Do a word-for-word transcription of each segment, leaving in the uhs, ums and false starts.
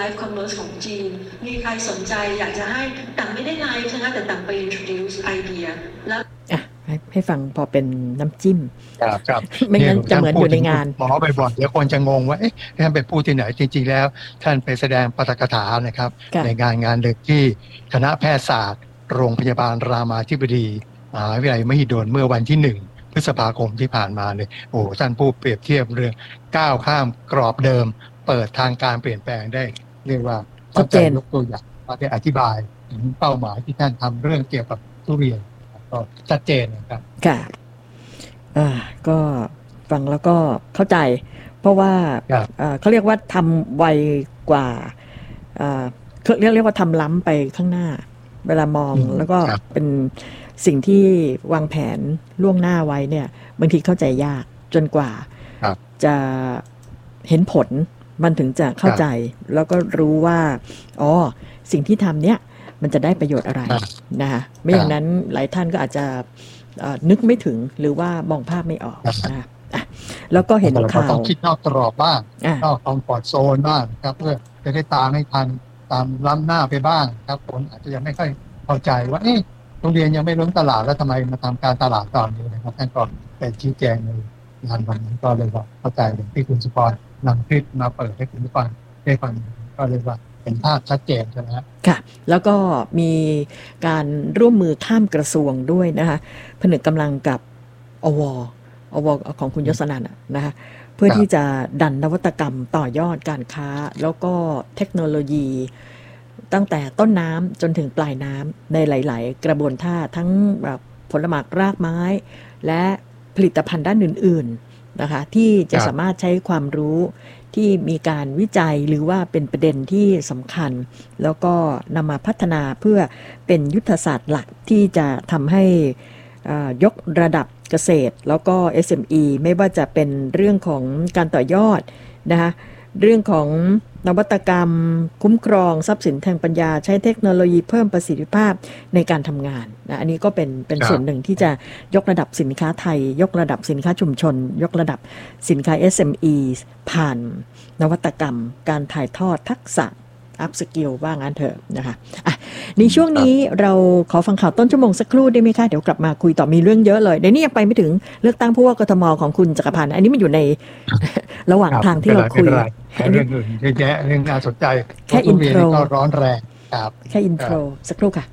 ฟ์คอมเมิร์ซของจีนมีใครสนใจอยากจะให้ต่างไม่ได้ไลฟ์นะคะแต่ต่างไป introduce ไอเดียแล้วให้ฟังพอเป็นน้ำจิ้มครับครับไม่งั้นจะเหมือนอยู่ในงานหมอไปบอกเดี๋ยวคนจะงงว่าเอ๊ะท่านไปพูดที่ไหนจริงๆแล้วท่านไปแสดงปาฐกถานะครับในงานงานหนึ่งที่คณะแพทยศาสตร์โรงพยาบาลรามาธิบดีมหาวิทยาลัยมหิดลเมื่อวันที่หนึ่งพฤษภาคมที่ผ่านมาเลยโอ้ท่านผู้เปรียบเทียบเรื่องก้าวข้ามกรอบเดิมเปิดทางการเปลี่ยนแปลงได้เรียกว่าชัดเจนยกตัวอย่างมาได้อธิบายถึงเป้าหมายที่ท่านทำเรื่องเกี่ยวกับทุเรียนก็ชัดเจนนะครับค่ะอ่าก็ฟังแล้วก็เข้าใจเพราะว่าเขาเรียกว่าทำไวกว่าเขาเรียกเรียกว่าทำล้ำไปข้างหน้าเวลามองแล้วก็เป็นสิ่งที่วางแผนล่วงหน้าไว้เนี่ยบางทีเข้าใจยากจนกว่าจะเห็นผลมันถึงจะเข้าใจแล้วก็รู้ว่าอ๋อสิ่งที่ทำเนี่ยมันจะได้ประโยชน์อะไรนะคะไม่อย่างนั้นหลายท่านก็อาจจะนึกไม่ถึงหรือว่ามองภาพไม่ออกนะแล้วก็เห็นข่าวต้องคิดนอกกรอบบ้างนอกคอมฟอร์ตโซนบ้างครับเพื่อจะได้ตามให้ทันตามล้ำหน้าไปบ้างครับคนอาจจะยังไม่ค่อยเข้าใจว่าเอ๊ะโรงเรียนยังไม่ล้นตลาดแล้วทำไมมาทำการตลาดตอนนี้นะครับท่านก็ไปชี้แจงในงานวันนี้ก็เลยว่าเข้าใจอย่างที่คุณสุพรนำคลิปมาเปิดให้คุณผู้ฟังได้ฟังก็เลยว่าเห็นภาพชัดเจนใช่ไหมครับค่ะแล้วก็มีการร่วมมือข้ามกระทรวงด้วยนะคะผนึกกำลังกับอวอวของคุณยศนันท์นะคะเพื่อที่จะดันนวัตกรรมต่อยอดการค้าแล้วก็เทคโนโลยีตั้งแต่ต้นน้ำจนถึงปลายน้ำในหลายๆกระบวนท่าทั้งแบบผลหมากรากไม้และผลิตภัณฑ์ด้านอื่นๆนะคะที่จะสามารถใช้ความรู้ที่มีการวิจัยหรือว่าเป็นประเด็นที่สำคัญแล้วก็นำมาพัฒนาเพื่อเป็นยุทธศาสตร์หลักที่จะทำให้ยกระดับเกษตรแล้วก็ เอส เอ็ม อี ไม่ว่าจะเป็นเรื่องของการต่อยอดนะคะเรื่องของนวัตกรรมคุ้มครองทรัพย์สินทางปัญญาใช้เทคโนโลยีเพิ่มประสิทธิภาพในการทำงานนะอันนี้ก็เป็นเป็นส่วนหนึ่งที่จะยกระดับสินค้าไทยยกระดับสินค้าชุมชนยกระดับสินค้า เอส เอ็ม อี ผ่านนวัตกรรมการถ่ายทอดทักษะอัพสกิลว่างั้นเถอะนะคะอ่ะในช่วงนี้เราขอฟังข่าวต้นชั่วโมงสักครู่ได้ไหมคะเดี๋ยวกลับมาคุยต่อมีเรื่องเยอะเลยเดี๋ยวนี้ยังไปไม่ถึงเลือกตั้งผู้ว่ากทมของคุณจักรพันธ์อันนี้มันอยู่ในระหว่างทางที่เราคุยเรื่องอื่นเยอะแยะเรื่องน่าสนใจแค่อินโทรก็ร้อนแรงครับแค่อินโทรสักครู่ค่ะ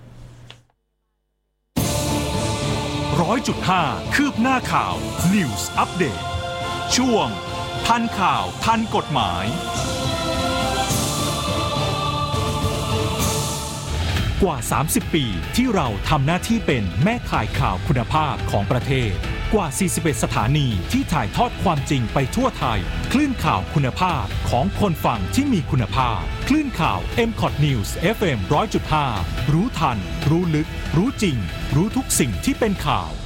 ร้อยจุดห้าคืบหน้าข่าว News Update ช่วงทันข่าวทันกฎหมายกว่าสามสิบปีที่เราทำหน้าที่เป็นแม่ข่ายข่าวคุณภาพของประเทศกว่าสี่สิบเอ็ดสถานีที่ถ่ายทอดความจริงไปทั่วไทยคลื่นข่าวคุณภาพของคนฟังที่มีคุณภาพคลื่นข่าว เอ็ม คอท News เอฟ เอ็ม หนึ่งร้อยจุดห้า รู้ทันรู้ลึกรู้จริงรู้ทุกสิ่งที่เป็นข่าว